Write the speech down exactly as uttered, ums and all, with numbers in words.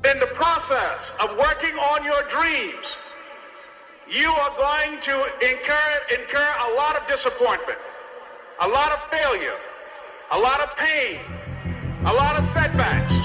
in the process of working on your dreams, you are going to incur, incur a lot of disappointment, a lot of failure, a lot of pain, a lot of setbacks.